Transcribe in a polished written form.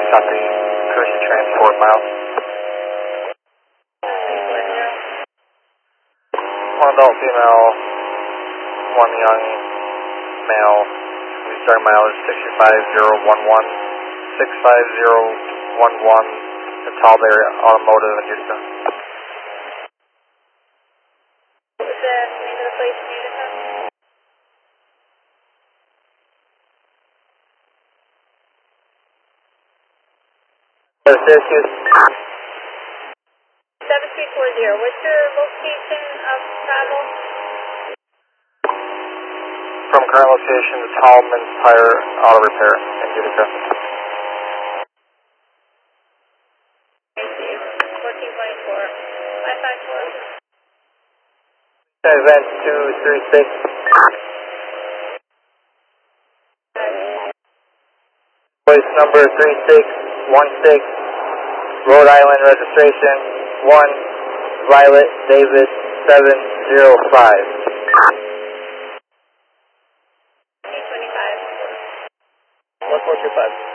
Copy. Cruise transport miles. 1 adult female, 1 young male. We start mileage 65011. 65011. The Talberry Automotive in Utica. What's the name of the place in Utica? Syracuse. 7340. What's your location of travel? From current location to Tallman Tire Auto Repair in Utica. Thank you. 1424. 554. Event 236. Place number 3616. Rhode Island registration 1 Violet Davis 705. 825. 1425.